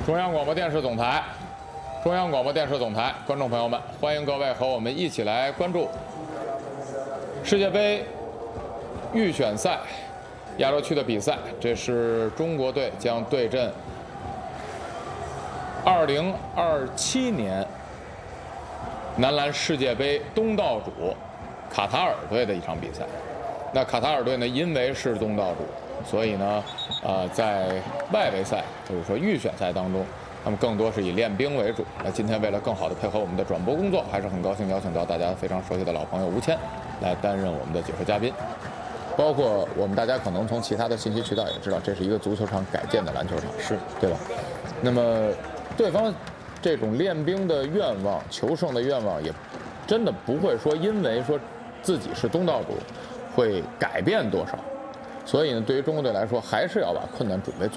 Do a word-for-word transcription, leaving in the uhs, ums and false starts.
中央广播电视总台，中央广播电视总台，观众朋友们，欢迎各位和我们一起来关注世界杯预选赛亚洲区的比赛。这是中国队将对阵二零二七年男篮世界杯东道主卡塔尔队的一场比赛。那卡塔尔队呢，因为是东道主，所以呢，呃，在外围赛或者说预选赛当中，他们更多是以练兵为主。那今天为了更好的配合我们的转播工作，还是很高兴邀请到大家非常熟悉的老朋友吴谦来担任我们的解说嘉宾。包括我们大家可能从其他的信息渠道也知道，这是一个足球场改建的篮球场，是对吧？那么对方这种练兵的愿望、求胜的愿望，也真的不会说因为说自己是东道主会改变多少。所以呢，对于中国队来说，还是要把困难准备做。